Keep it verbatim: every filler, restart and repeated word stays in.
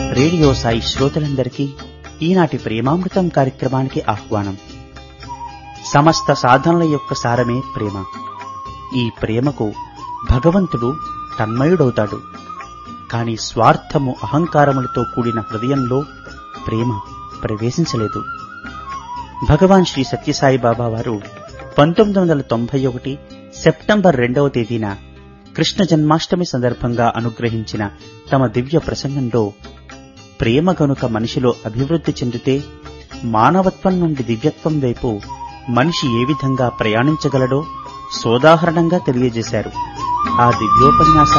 Radio Sai శ్రోతలందరికీ ఈనాటి ప్రేమామృతం కార్యక్రమానికి ఆహ్వానం. సమస్త సాధనల యొక్క సారమే ప్రేమ. ఈ ప్రేమకు భగవంతుడు తన్మయుడవుతాడు. కాని స్వార్థము అహంకారములతో కూడిన హృదయంలో ప్రేమ ప్రవేశించలేదు. భగవాన్ శ్రీ సత్యసాయి బాబా వారు పంతొమ్మిది వందల తొంభై ఒకటి సెప్టెంబర్ రెండవ తేదీన కృష్ణ జన్మాష్టమి సందర్భంగా అనుగ్రహించిన తమ దివ్య ప్రసంగంలో ప్రేమ గనుక మనిషిలో అభివృద్ధి చెందితే మానవత్వం నుండి దివ్యత్వం వైపు మనిషి ఏ విధంగా ప్రయాణించగలడో సోదాహరణంగా తెలియజేశారు. ఆ దివ్యోపన్యాసం